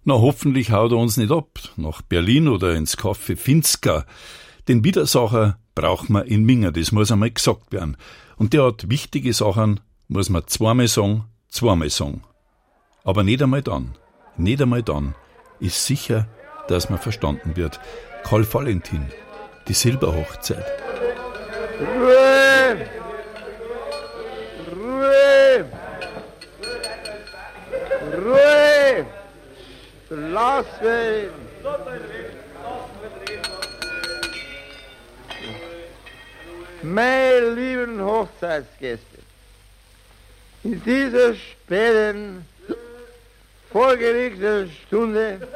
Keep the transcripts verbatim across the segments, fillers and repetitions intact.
Na, hoffentlich haut er uns nicht ab, nach Berlin oder ins Café Finska. Den Widersacher braucht man in Minga, das muss einmal gesagt werden. Und der hat wichtige Sachen, muss man zweimal sagen, zweimal sagen. Aber nicht einmal dann, nicht einmal dann ist sicher, dass man verstanden wird. Karl Valentin, die Silberhochzeit. Ruhe! Ruhe! Ruhe! Lass mich! Meine lieben Hochzeitsgäste, in dieser späten, vorgelegten Stunde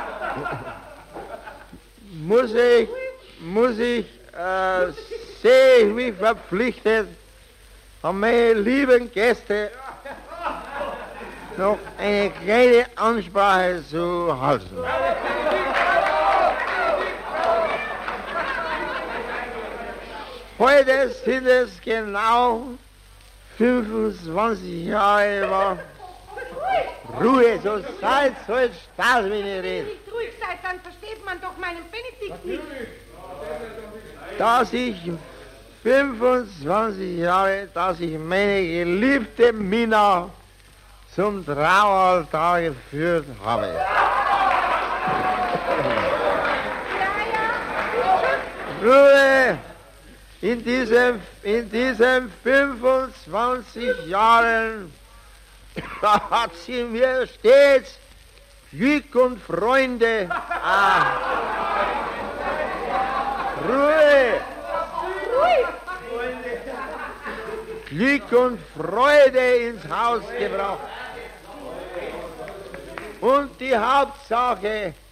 muss ich, muss ich, äh, sehe ich mich verpflichtet, an meine lieben Gäste noch eine kleine Ansprache zu halten. Heute sind es genau fünfundzwanzig Jahre war. Ruhe, so seid, so jetzt das, wenn ihr redet. Wenn ich ruhig seid, dann versteht man doch meinen Benedikt nicht. Dass ich fünfundzwanzig Jahre, dass ich meine geliebte Mina zum Traualtar geführt habe. Ruhe! In diesen, in diesen fünfundzwanzig Jahren hat sie mir stets Glück und Freunde. Ah. Ruhe! Glück und Freude ins Haus gebracht. Und die Hauptsache,